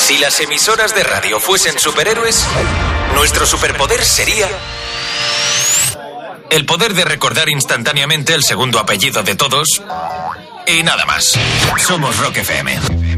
Si las emisoras de radio fuesen superhéroes, nuestro superpoder sería el poder de recordar instantáneamente el segundo apellido de todos y nada más. Somos Rock FM.